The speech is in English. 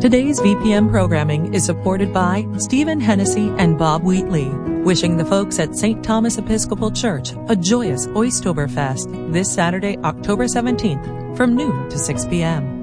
Today's VPM programming is supported by Stephen Hennessy and Bob Wheatley, wishing the folks at St. Thomas Episcopal Church a joyous Oystoberfest this Saturday, October 17th, from noon to 6 p.m.